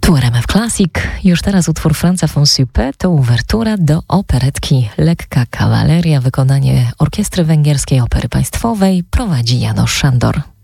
Tu RMF Classic. Już teraz utwór Franza von Suppé to uwertura do operetki Lekka Kawaleria. Wykonanie Orkiestry Węgierskiej Opery Państwowej prowadzi János Sándor.